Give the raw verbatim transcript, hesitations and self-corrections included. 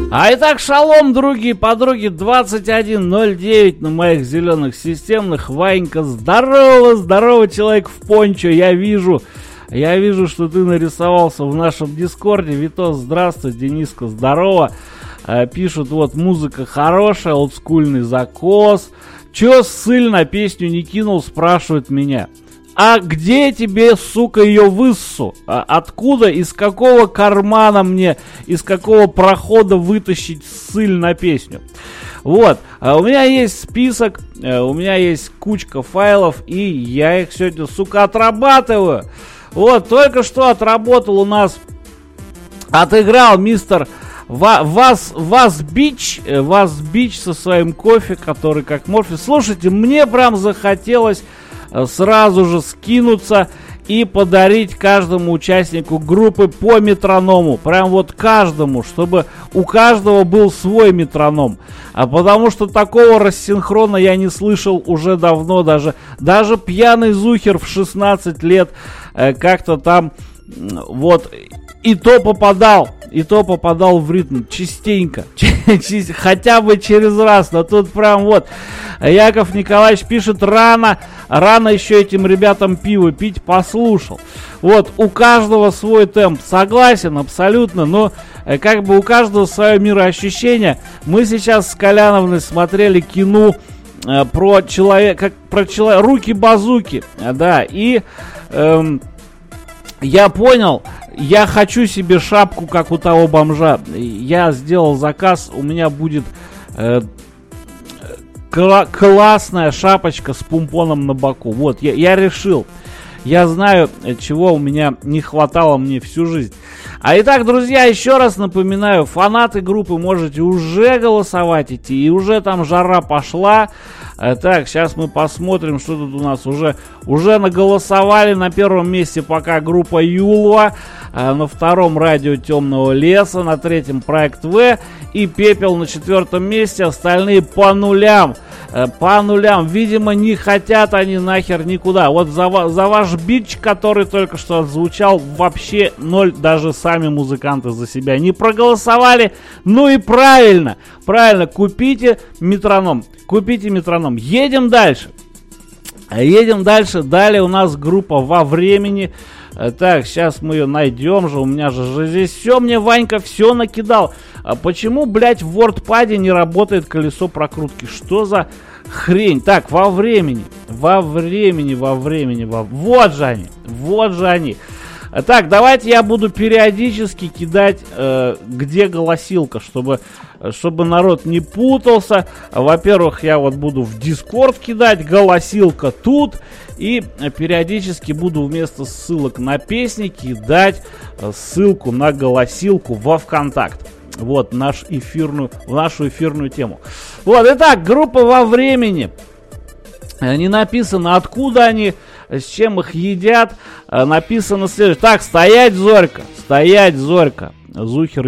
А итак, шалом, другие подруги, двадцать один ноль девять на моих зеленых системных. Ванька, здорово, здорово, человек в пончо, я вижу, я вижу, что ты нарисовался в нашем дискорде. Витос, здравствуй, Дениска, здорово. А, пишут, вот, музыка хорошая, олдскульный закос. Чё ссыль на песню не кинул, спрашивают меня. А где тебе, сука, ее высу? А откуда, из какого кармана мне, из какого прохода вытащить ссыль на песню? Вот, а у меня есть список, у меня есть кучка файлов, и я их сегодня, сука, отрабатываю. Вот, только что отработал у нас, отыграл мистер Вас, Вас Бич, Вас Бич со своим кофе, который как морфи. Слушайте, мне прям захотелось сразу же скинуться и подарить каждому участнику группы по метроному. Прям вот каждому, чтобы у каждого был свой метроном. А потому что такого рассинхрона я не слышал уже давно. Даже, даже пьяный Зухер в шестнадцать лет э, как-то там вот и то попадал. И то попадал в ритм частенько, хотя бы через раз, но тут прям вот, Яков Николаевич пишет, рано, рано еще этим ребятам пиво пить, послушал. Вот, у каждого свой темп, согласен, абсолютно, но как бы у каждого свое мироощущение. Мы сейчас с Коляновной смотрели кино э, про человека, как про человека, руки-базуки, да, и эм, я понял, я хочу себе шапку, как у того бомжа. Я сделал заказ, у меня будет э, кла- классная шапочка с помпоном на боку. Вот, я, я решил. Я знаю, чего у меня не хватало мне всю жизнь. А итак, друзья, еще раз напоминаю, фанаты группы можете уже голосовать идти, и уже там жара пошла. Так, сейчас мы посмотрим, что тут у нас уже, уже наголосовали. На первом месте пока группа Юлва, на втором Радио Темного Леса, на третьем Проект В и Пепел на четвертом месте. Остальные по нулям, по нулям. Видимо, не хотят они нахер никуда. Вот за, за ваш бич, который только что отзвучал, вообще ноль, даже сами музыканты за себя не проголосовали. Ну и правильно, правильно, купите метроном. Купите метроном. Едем дальше. Едем дальше. Далее у нас группа «Во времени». Так, сейчас мы ее найдем же. У меня же, же здесь все. Мне Ванька все накидал. А почему, блядь, в WordPad не работает колесо прокрутки? Что за хрень? Так, «Во времени». Во времени, во времени. Во... Вот же они. Вот же они. Так, давайте я буду периодически кидать, э, где голосилка, чтобы, чтобы народ не путался. Во-первых, я вот буду в Discord кидать, голосилка тут. И периодически буду вместо ссылок на песни кидать ссылку на голосилку во ВКонтакт. Вот наш эфирную, нашу эфирную тему. Вот, итак, группа «Во времени». Не написано, откуда они, с чем их едят. Написано следующее. Так, стоять, Зорька. Стоять, Зорька. Зухер